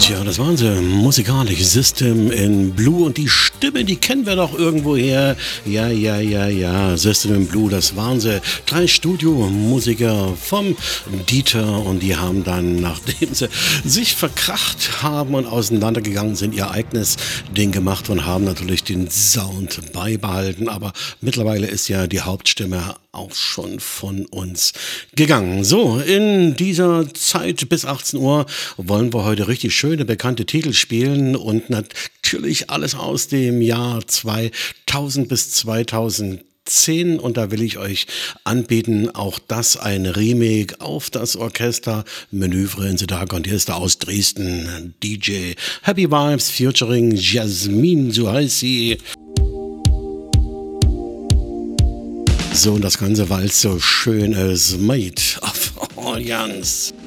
Tja, das waren sie. Musikalisch System in Blue und die Stimme, die kennen wir doch irgendwoher. Ja. System in Blue, das waren sie. 3 Studiomusiker vom Dieter und die haben dann, nachdem sie sich verkracht haben und auseinandergegangen sind, ihr eigenes Ding gemacht und haben natürlich den Sound beibehalten. Aber mittlerweile ist ja die Hauptstimme auch schon von uns gegangen. So, in dieser Zeit bis 18 Uhr wollen wir heute richtig schöne bekannte Titel spielen und natürlich alles aus dem Jahr 2000 bis 2010 und da will ich euch anbieten, auch das ein Remake auf das Orchester Manövre in the Dark und hier ist er aus Dresden, DJ Happy Vibes featuring Jasmin, so heißt sie. So, und das Ganze, weil es so schön ist, Made of Alliance.